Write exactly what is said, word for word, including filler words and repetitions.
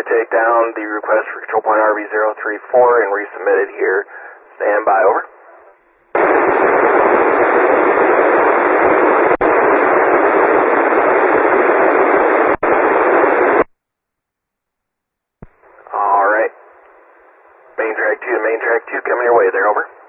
take down the request for control point R V zero three four and resubmit it here. Stand by, over. Alright. Main track two, main track two, coming your way there, over.